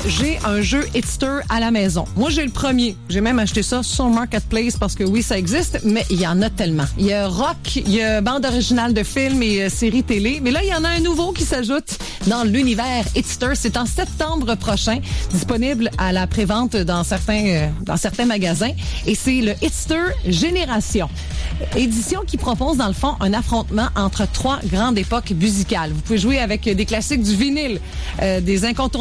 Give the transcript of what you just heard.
j'ai un jeu Hitster à la maison. Moi, j'ai le premier. J'ai même acheté ça sur Marketplace parce que oui, ça existe, mais il y en a tellement. Il y a rock, il y a bande originale de films et séries télé, mais là, il y en a un nouveau qui s'ajoute dans l'univers Hitster. C'est en septembre prochain, disponible à la prévente dans certains magasins, et c'est le Hitster Génération. Édition qui propose, dans le fond, un affrontement entre 3 grandes époques musicales. Vous pouvez jouer avec des classiques du vinyle, des incontournables